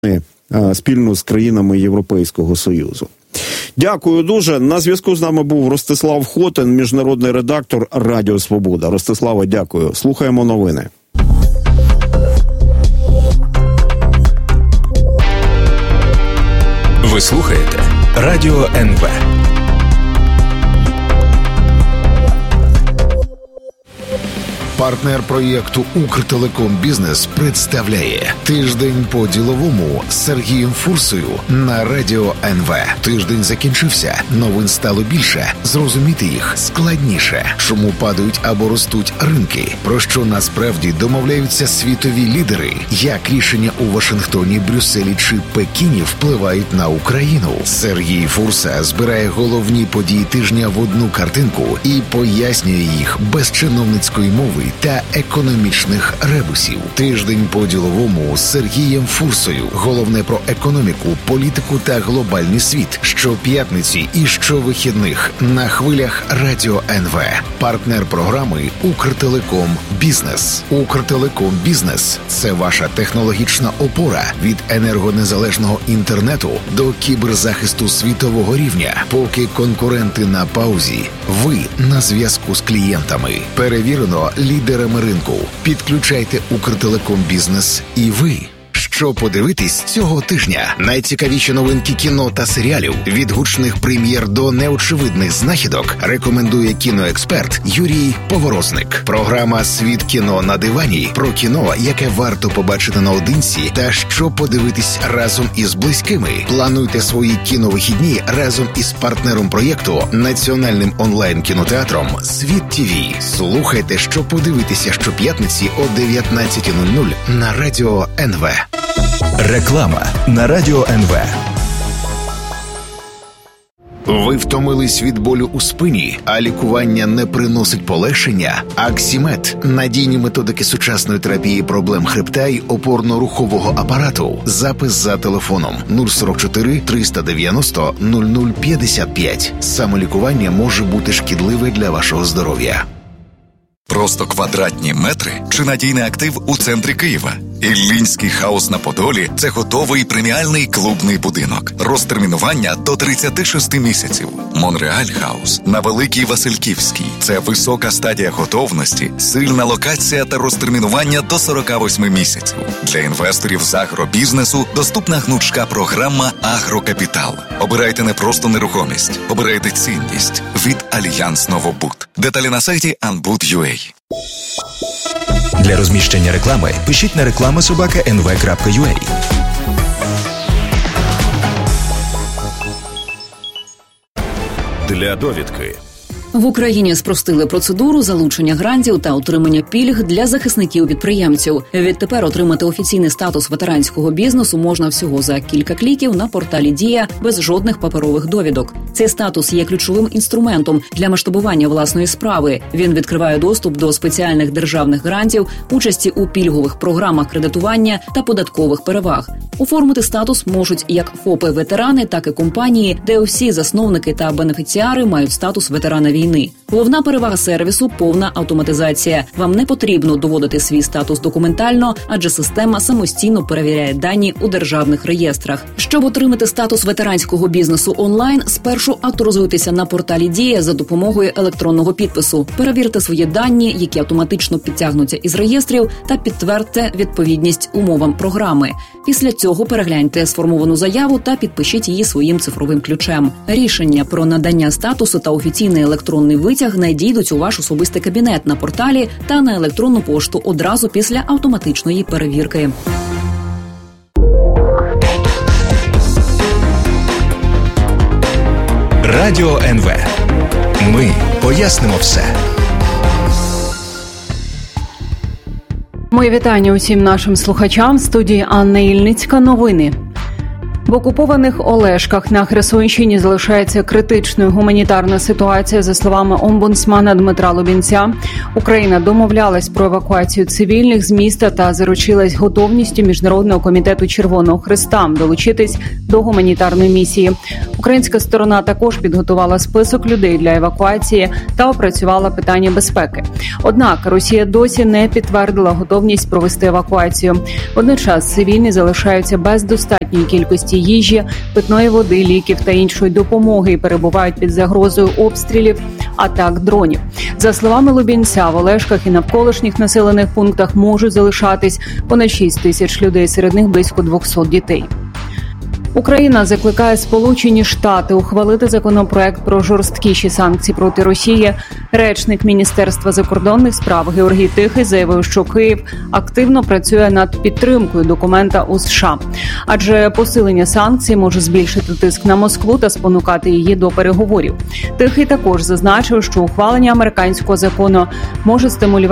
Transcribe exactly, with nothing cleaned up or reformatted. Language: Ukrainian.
спільно з країнами Європейського Союзу. Дякую дуже. На зв'язку з нами був Ростислав Хотин, міжнародний редактор Радіо Свобода. Ростислава, дякую. Слухаємо новини. Ви слухаєте Радіо ен ве. Партнер проєкту «Укртелеком Бізнес» представляє «Тиждень по-діловому» з Сергієм Фурсою на Радіо ен ве. Тиждень закінчився, новин стало більше, зрозуміти їх складніше. Чому падають або ростуть ринки? Про що насправді домовляються світові лідери? Як рішення у Вашингтоні, Брюсселі чи Пекіні впливають на Україну? Сергій Фурса збирає головні події тижня в одну картинку і пояснює їх без чиновницької мови та економічних ребусів. Тиждень по-діловому з Сергієм Фурсою. Головне про економіку, політику та глобальний світ. Щоп'ятниці і щовихідних на хвилях Радіо ен ве. Партнер програми «Укртелеком Бізнес». «Укртелеком Бізнес» – це ваша технологічна опора від енергонезалежного інтернету до кіберзахисту світового рівня. Поки конкуренти на паузі, ви на зв'язку з клієнтами. Перевірено лідерами ринку. Підключайте «Укртелеком Бізнес» і ви. Що подивитись цього тижня? Найцікавіші новинки кіно та серіалів. Від гучних прем'єр до неочевидних знахідок рекомендує кіноексперт Юрій Поворозник. Програма «Світ кіно на дивані» про кіно, яке варто побачити наодинці та що подивитись разом із близькими. Плануйте свої кіновихідні разом із партнером проєкту, національним онлайн-кінотеатром «Світ ТІВІ». Слухайте, що подивитися щоп'ятниці о дев'ятнадцята нуль нуль на Радіо ен ве. Реклама на Радіо ен ве. Ви втомились від болю у спині, а лікування не приносить полегшення? Аксімед – надійні методики сучасної терапії проблем хребта й опорно-рухового апарату. Запис за телефоном нуль сорок чотири триста дев'яносто нуль нуль п'ятдесят п'ять. Самолікування може бути шкідливе для вашого здоров'я. Просто квадратні метри чи надійний актив у центрі Києва? Іллінський хаус на Подолі – це готовий преміальний клубний будинок. Розтермінування до тридцяти шести місяців. Монреаль хаус на Великій Васильківській – це висока стадія готовності, сильна локація та розтермінування до сорока восьми місяців. Для інвесторів з агробізнесу доступна гнучка програма «Агрокапітал». Обирайте не просто нерухомість, обирайте цінність від Альянс Новобуд. Деталі на сайті анбуд крапка ю а. Для розміщення реклами пишіть на реклама собака ен ве крапка ю а. Для довідки. В Україні спростили процедуру залучення грантів та отримання пільг для захисників-підприємців. Відтепер отримати офіційний статус ветеранського бізнесу можна всього за кілька кліків на порталі «Дія» без жодних паперових довідок. Цей статус є ключовим інструментом для масштабування власної справи. Він відкриває доступ до спеціальних державних грантів, участі у пільгових програмах кредитування та податкових переваг. Оформити статус можуть як ФОПи-ветерани, так і компанії, де усі засновники та бенефіціари мають статус ветерана війни. Головна перевага сервісу – повна автоматизація. Вам не потрібно доводити свій статус документально, адже система самостійно перевіряє дані у державних реєстрах. Щоб отримати статус ветеранського бізнесу онлайн, спершу авторизуйтеся на порталі «Дія» за допомогою електронного підпису. Перевірте свої дані, які автоматично підтягнуться із реєстрів, та підтвердьте відповідність умовам програми. Після цього перегляньте сформовану заяву та підпишіть її своїм цифровим ключем. Рішення про надання статусу та офіційний електронний витяг надійдуть у ваш особистий кабінет на порталі та на електронну пошту одразу після автоматичної перевірки. Радіо ен ве. Ми пояснимо все. Моє вітання усім нашим слухачам. В студії Анна Ільницька. Новини. В окупованих Олешках на Херсонщині залишається критичною гуманітарна ситуація. За словами омбудсмана Дмитра Лубінця, Україна домовлялась про евакуацію цивільних з міста та заручилась готовністю Міжнародного комітету Червоного Хреста долучитись до гуманітарної місії. Українська сторона також підготувала список людей для евакуації та опрацювала питання безпеки. Однак Росія досі не підтвердила готовність провести евакуацію. Водночас цивільні залишаються без достатньої кількості їжі, питної води, ліків та іншої допомоги і перебувають під загрозою обстрілів, атак дронів. За словами Лубінця, в Олешках і навколишніх населених пунктах можуть залишатись понад шість тисяч людей, серед них близько двісті дітей. Україна закликає Сполучені Штати ухвалити законопроект про жорсткіші санкції проти Росії. Речник Міністерства закордонних справ Георгій Тихий заявив, що Київ активно працює над підтримкою документа у США. Адже посилення санкцій може збільшити тиск на Москву та спонукати її до переговорів. Тихий також зазначив, що ухвалення американського закону може стимулювати